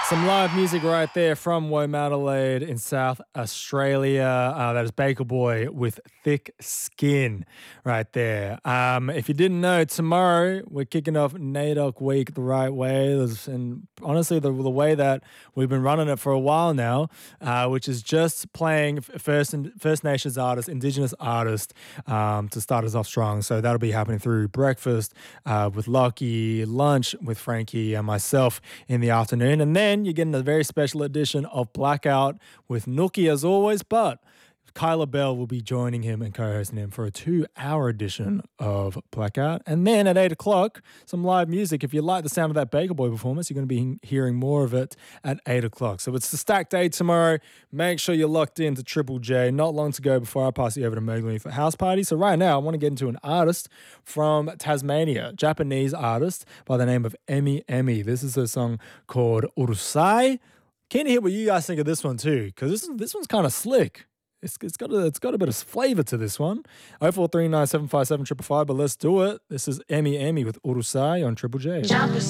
Some live music right there from Womadelaide in South Australia. That is Baker Boy with Thick Skin right there. If you didn't know, tomorrow we're kicking off NAIDOC Week the right way. And honestly, the way that we've been running it for a while now, which is just playing First Nations artists, Indigenous artists to start us off strong. So that'll be happening through breakfast with Lockie, lunch with Frankie and myself in the afternoon. And then you're getting a very special edition of Blackout with Nookie as always, but Kyla Bell will be joining him and co-hosting him for a 2-hour edition of Blackout. And then at 8 o'clock, some live music. If you like the sound of that Baker Boy performance, you're going to be hearing more of it at 8 o'clock. So it's the stacked day tomorrow. Make sure you're locked into Triple J. Not long to go before I pass you over to Mowgli for House Party. So right now, I want to get into an artist from Tasmania, Japanese artist by the name of Emi Emi. This is a song called Urusai. Keen to hear what you guys think of this one too, because this one's kind of slick. It's got a bit of flavour to this one. 0439 757 555, but let's do it. This is Emi Emi with Urusai on Triple J.